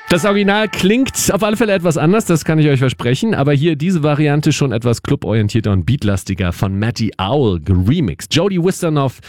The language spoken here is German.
Das Original klingt auf alle Fälle etwas anders, das kann ich euch versprechen, aber hier diese Variante schon etwas cluborientierter und beatlastiger von Matty Owl geremixed. Jody Wisternoff